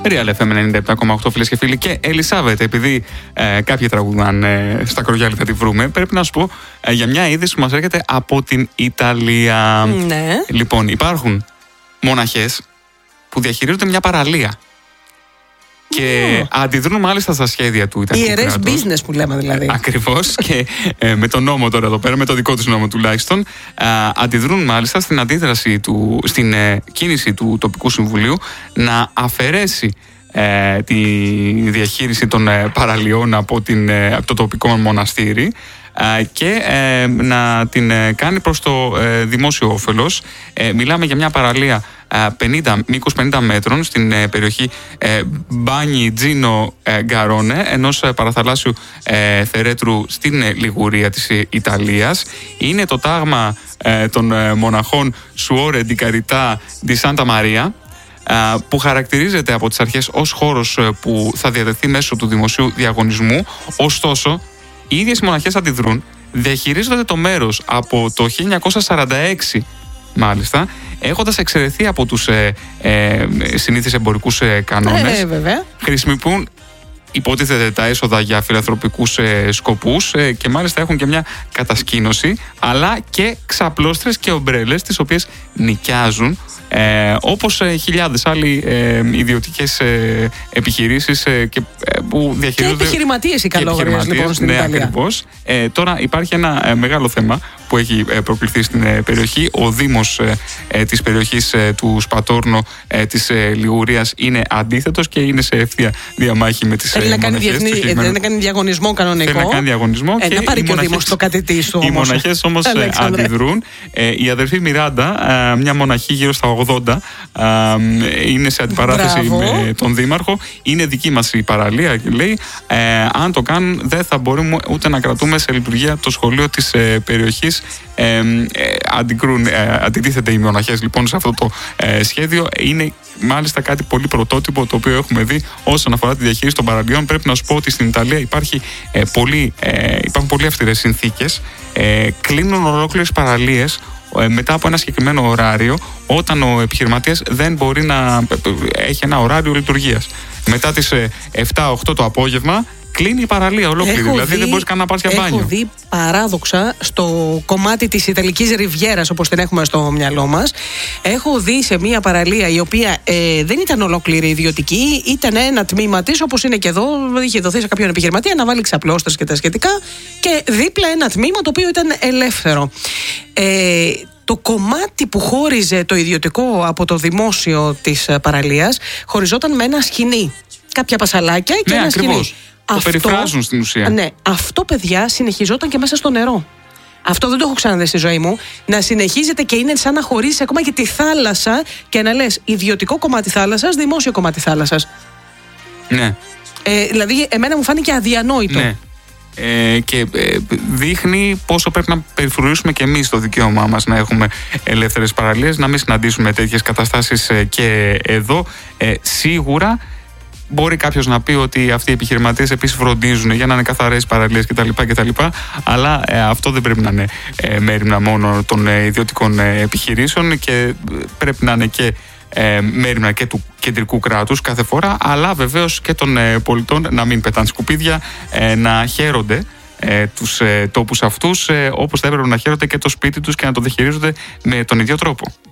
Real FM 97,8 φίλες και φίλοι. Και Ελισάβετ, επειδή κάποιοι τραγουδάν στα κρογιάλη θα τη βρούμε, πρέπει να σου πω για μια είδηση που μας έρχεται από την Ιταλία. Ναι. Λοιπόν, υπάρχουν μοναχές που διαχειρίζονται μια παραλία. Και αντιδρούν μάλιστα στα σχέδια του Ιταλικού κράτους. Ιερές business που λέμε δηλαδή. Ακριβώς. Και με τον νόμο τώρα εδώ πέρα, με το δικό τους νόμο τουλάχιστον, αντιδρούν μάλιστα στην αντίδραση στην κίνηση του τοπικού συμβουλίου να αφαιρέσει τη διαχείριση των παραλιών από το τοπικό μοναστήρι και να την κάνει προς το δημόσιο όφελος. Μιλάμε για μια παραλία μήκους 50 μέτρων στην περιοχή Μπάνι Τζίνο Γκαρόνε, ενός παραθαλάσσιου θερέτρου στην Λιγουρία της Ιταλίας. Είναι το τάγμα των μοναχών Σουόρε ντι Καριτά ντι Σάντα Μαρία, που χαρακτηρίζεται από τις αρχές ως χώρος που θα διατεθεί μέσω του δημοσίου διαγωνισμού. Ωστόσο, οι ίδιες οι μοναχές αντιδρούν, διαχειρίζονται το μέρος από το 1946 μάλιστα, έχοντας εξαιρεθεί από τους συνήθεις εμπορικούς κανόνες. Χρησιμοποιούν, υποτίθεται, τα έσοδα για φιλανθρωπικούς σκοπούς και μάλιστα έχουν και μια κατασκήνωση, αλλά και ξαπλώστρες και ομπρέλες, τις οποίες νοικιάζουν, όπως χιλιάδες άλλοι ιδιωτικές επιχειρήσεις που διαχειρίζονται. Και επιχειρηματίες οι καλόγριες λοιπόν στην Ιταλία. Ακριβώς. Τώρα υπάρχει ένα μεγάλο θέμα που έχει προκληθεί στην περιοχή. Ο Δήμος της περιοχής του Σπατόρνο της Λιγουρίας είναι αντίθετος και είναι σε ευθεία διαμάχη με τις μοναχές. Θέλει να κάνει διαγωνισμό κανονικό. Θέλει να κάνει διαγωνισμό και να πάρει και ο Δήμος το κατητής του. Οι μοναχές όμως αντιδρούν. Η αδερφή Μιράντα, μια μοναχή γύρω στα 80, είναι σε αντιπαράθεση με τον Δήμαρχο. Είναι δική μας η παραλία, λέει. Αν το κάνουν, δεν θα μπορούμε ούτε να κρατούμε σε λειτουργία το σχολείο της περιοχής. Αντιτίθεται οι μοναχές λοιπόν σε αυτό το σχέδιο. Είναι μάλιστα κάτι πολύ πρωτότυπο το οποίο έχουμε δει όσον αφορά τη διαχείριση των παραλίων. Πρέπει να σου πω ότι στην Ιταλία υπάρχουν πολύ αυστηρές συνθήκες. Κλείνουν ολόκληρες παραλίες μετά από ένα συγκεκριμένο ωράριο, όταν ο επιχειρηματίας δεν μπορεί να έχει ένα ωράριο λειτουργίας. Μετά τις 7-8 το απόγευμα κλείνει η παραλία ολόκληρη, δηλαδή δεν μπορείς καν να πας για μπάνιο. Έχω δει παράδοξα στο κομμάτι της Ιταλικής Ριβιέρας, όπως την έχουμε στο μυαλό μας. Έχω δει σε μια παραλία η οποία δεν ήταν ολόκληρη ιδιωτική, ήταν ένα τμήμα της, όπως είναι και εδώ, είχε δοθεί σε κάποιον επιχειρηματία να βάλει ξαπλώστες και τα σχετικά, και δίπλα ένα τμήμα το οποίο ήταν ελεύθερο. Το κομμάτι που χώριζε το ιδιωτικό από το δημόσιο της παραλίας χωριζόταν με ένα σκοινί. Κάποια πασαλάκια και ένα σκοινί. Το περιφράζουν στην ουσία. Ναι, αυτό, παιδιά, συνεχιζόταν και μέσα στο νερό. Αυτό δεν το έχω ξαναδεί στη ζωή μου. Να συνεχίζεται και είναι σαν να χωρίζεις ακόμα και τη θάλασσα και να λες ιδιωτικό κομμάτι θάλασσας, δημόσιο κομμάτι θάλασσας. Ναι. Δηλαδή, εμένα μου φάνηκε αδιανόητο. Ναι. Και δείχνει πόσο πρέπει να περιφρουρήσουμε και εμείς το δικαίωμά μας να έχουμε ελεύθερες παραλίες, να μην συναντήσουμε τέτοιες καταστάσεις και εδώ. Σίγουρα μπορεί κάποιος να πει ότι αυτοί οι επιχειρηματίες επίσης φροντίζουν για να είναι καθαρές παραλίες κτλ. Αλλά αυτό δεν πρέπει να είναι μέριμνα μόνο των ιδιωτικών επιχειρήσεων και πρέπει να είναι και μέριμνα και του κεντρικού κράτους κάθε φορά, αλλά βεβαίως και των πολιτών να μην πετάνε σκουπίδια, να χαίρονται τους τόπους αυτούς όπως θα έπρεπε να χαίρονται και το σπίτι τους και να το διαχειρίζονται με τον ίδιο τρόπο.